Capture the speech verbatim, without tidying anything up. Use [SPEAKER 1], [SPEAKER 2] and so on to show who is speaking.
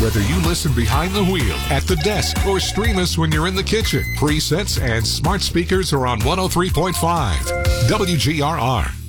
[SPEAKER 1] Whether you listen behind the wheel, at the desk, or stream us when you're in the kitchen, presets and smart speakers are on one oh three point five W G R R.